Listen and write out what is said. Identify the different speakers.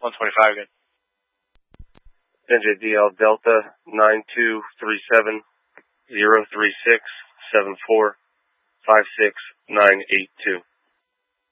Speaker 1: 125 again.
Speaker 2: NJDL Delta 9237 036 74 56982.